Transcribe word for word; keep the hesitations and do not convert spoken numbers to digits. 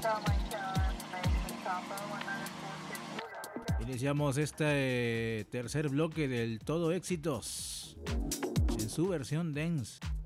Iniciamos este tercer bloque del Todo Éxitos en su versión dance.